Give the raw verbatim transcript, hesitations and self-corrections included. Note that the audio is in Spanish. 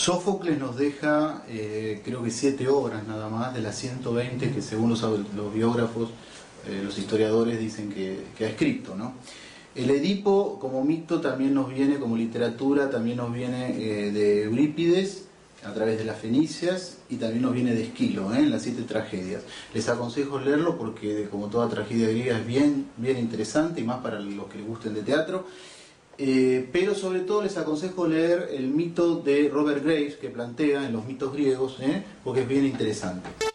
Sófocles nos deja, eh, creo que siete obras nada más, de las ciento veinte que según los, los biógrafos, eh, los historiadores dicen que, que ha escrito, ¿no? El Edipo como mito también nos viene, como literatura, también nos viene eh, de Eurípides, a través de las Fenicias, y también nos viene de Esquilo, ¿eh? En las siete tragedias. Les aconsejo leerlo porque, como toda tragedia griega, es bien, bien interesante, y más para los que les gusten de teatro. Eh, pero sobre todo les aconsejo leer el mito de Robert Graves que plantea en los mitos griegos, ¿eh? Porque es bien interesante.